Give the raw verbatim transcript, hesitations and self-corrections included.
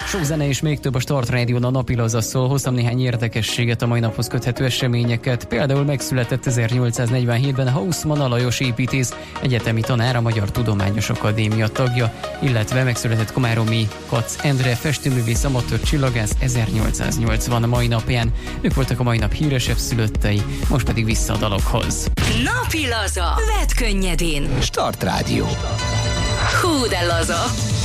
Sok zene és még több a Start Radio-n, a napilaza szól. Hoztam néhány érdekességet, a mai naphoz köthető eseményeket. Például megszületett ezernyolcszáznegyvenhétben Hausmann Alajos építész, egyetemi tanár, a Magyar Tudományos Akadémia tagja, illetve megszületett komáromi Kac Endre, festőművész, amatőr csillagász ezernyolcszáznyolcvan mai napján. Ők voltak a mai nap híresebb szülöttei, most pedig vissza a dalokhoz. Napilaza. Vedd könnyedén. Start Radio. Hú, de laza.